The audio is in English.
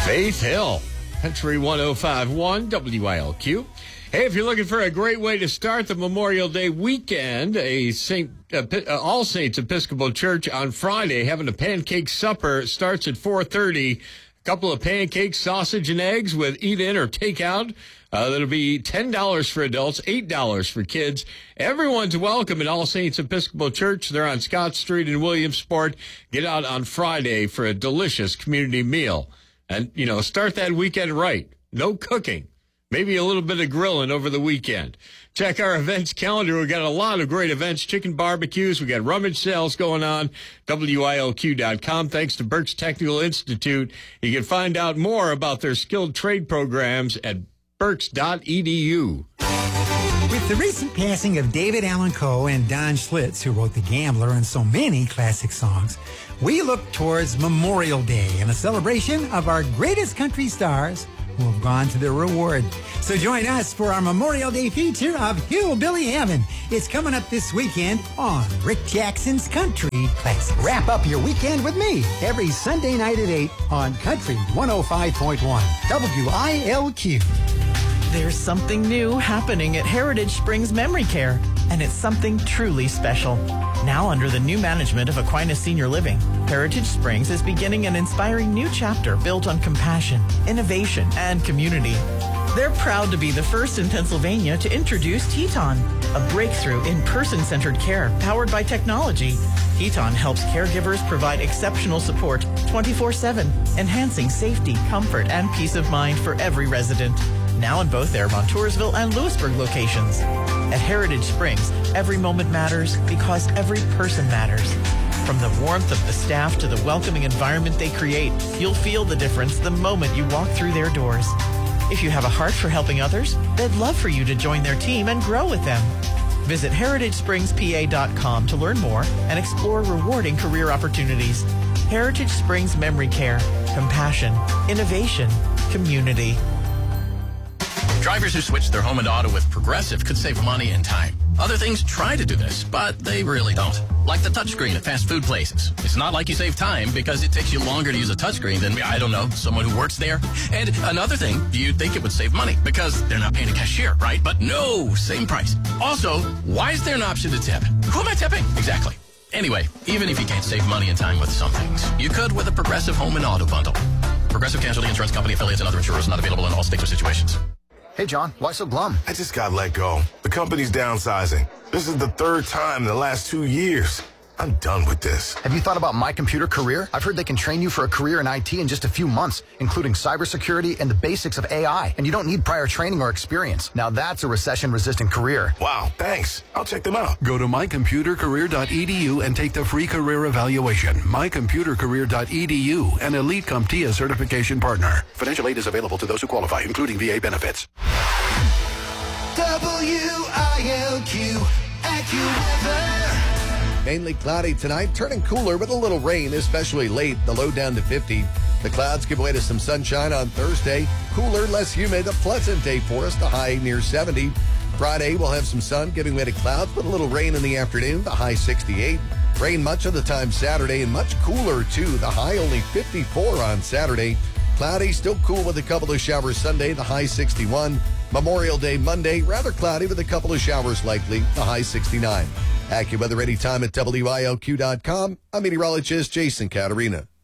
Faith Hill, Country 105.1 WILQ. Hey, if you're looking for a great way to start the Memorial Day weekend, All Saints Episcopal Church on Friday having a pancake supper starts at 4:30. A couple of pancakes, sausage, and eggs with eat-in or take-out. That'll be $10 for adults, $8 for kids. Everyone's welcome at All Saints Episcopal Church. They're on Scott Street in Williamsport. Get out on Friday for a delicious community meal. And, start that weekend right. No cooking. Maybe a little bit of grilling over the weekend. Check our events calendar. We've got a lot of great events, chicken barbecues. We got rummage sales going on, WILQ.com. Thanks to Berks Technical Institute. You can find out more about their skilled trade programs at berks.edu. With the recent passing of David Allan Coe and Don Schlitz, who wrote The Gambler and so many classic songs, we look towards Memorial Day and a celebration of our greatest country stars who have gone to their reward. So join us for our Memorial Day feature of Hillbilly Heaven. It's coming up this weekend on Rick Jackson's Country Classics. Wrap up your weekend with me every Sunday night at 8 on Country 105.1 WILQ. There's something new happening at Heritage Springs Memory Care, and it's something truly special. Now under the new management of Aquinas Senior Living, Heritage Springs is beginning an inspiring new chapter built on compassion, innovation, and community. They're proud to be the first in Pennsylvania to introduce Teton, a breakthrough in person-centered care powered by technology. Teton helps caregivers provide exceptional support 24/7, enhancing safety, comfort, and peace of mind for every resident. Now in both their Montoursville and Lewisburg locations. At Heritage Springs, every moment matters because every person matters. From the warmth of the staff to the welcoming environment they create, you'll feel the difference the moment you walk through their doors. If you have a heart for helping others, they'd love for you to join their team and grow with them. Visit heritagespringspa.com to learn more and explore rewarding career opportunities. Heritage Springs Memory Care. Compassion, innovation, community. Drivers who switch their home and auto with Progressive could save money and time. Other things try to do this, but they really don't. Like the touchscreen at fast food places. It's not like you save time because it takes you longer to use a touchscreen than, someone who works there. And another thing, you'd think it would save money because they're not paying a cashier, right? But no, same price. Also, why is there an option to tip? Who am I tipping? Exactly. Anyway, even if you can't save money and time with some things, you could with a Progressive home and auto bundle. Progressive Casualty Insurance Company affiliates and other insurers not available in all states or situations. Hey, John, why so glum? I just got let go. The company's downsizing. This is the third time in the last 2 years. I'm done with this. Have you thought about My Computer Career? I've heard they can train you for a career in IT in just a few months, including cybersecurity and the basics of AI. And you don't need prior training or experience. Now that's a recession-resistant career. Wow, thanks. I'll check them out. Go to mycomputercareer.edu and take the free career evaluation. mycomputercareer.edu, an Elite CompTIA certification partner. Financial aid is available to those who qualify, including VA benefits. WILQ AccuWeather. Mainly cloudy tonight, turning cooler with a little rain, especially late. The low down to 50. The clouds give way to some sunshine on Thursday. Cooler, less humid, a pleasant day for us. The high near 70. Friday, we'll have some sun giving way to clouds, but a little rain in the afternoon. The high 68. Rain much of the time Saturday and much cooler, too. The high only 54 on Saturday. Cloudy, still cool with a couple of showers Sunday. The high 61. Memorial Day Monday, rather cloudy with a couple of showers likely. The high 69. AccuWeather anytime at WILQ.com. I'm meteorologist Jason Caterina.